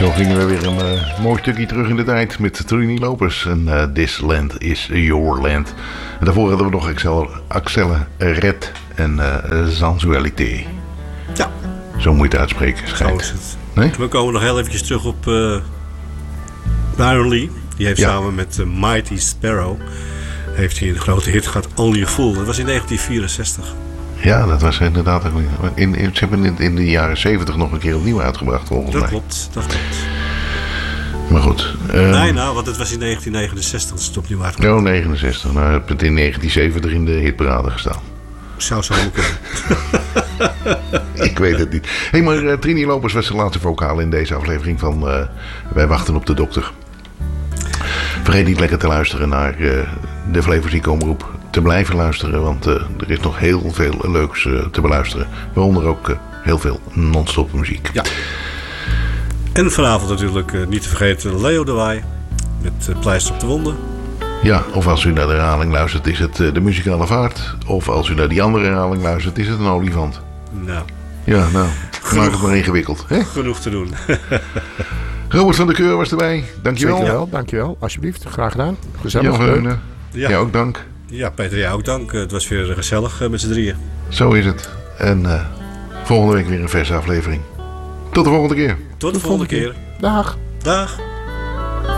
Zo gingen we weer een mooi stukje terug in de tijd met Trini Lopez. En This Land is Your Land. En daarvoor hadden we nog Axelle Red en Sensualité. Ja. Zo moet je het uitspreken. Zo is het. Nee? We komen nog heel eventjes terug op Byron Lee. Die heeft samen met Mighty Sparrow heeft hij een grote hit gehad, Only a Fool. Dat was in 1964. Ja, dat was inderdaad. Ze hebben in de jaren 70 nog een keer opnieuw uitgebracht, volgens mij. Dat klopt. Maar goed. Want het was in 1969 dat ze het opnieuw uitgebracht. Oh, 69. Nou, heb het in 1970 in de hitparade gestaan. Zou zo ook kunnen. Ik weet het niet. Hé, maar Trini Lopez was de laatste vocaal in deze aflevering van Wij wachten op de dokter. Vergeet niet lekker te luisteren naar de Flevomuziek-omroep. Te blijven luisteren, want er is nog heel veel leuks te beluisteren. Waaronder ook heel veel non-stop muziek. Ja. En vanavond natuurlijk niet te vergeten Leo de Waai met Pleister op de wonden. Ja, of als u naar de herhaling luistert is het de muzikale vaart. Of als u naar die andere herhaling luistert is het een olifant. Nou. Ja, nou, maak het maar ingewikkeld. Hè? Genoeg te doen. Robert van der Keur was erbij. Dankjewel. Zeker wel, dankjewel. Alsjeblieft, graag gedaan. Gezellig. Jan Heunen. Ja, ook dank. Ja, Peter, jij ook dank. Het was weer gezellig met z'n drieën. Zo is het. En volgende week weer een verse aflevering. Tot de volgende keer. Tot de volgende keer. Dag. Dag.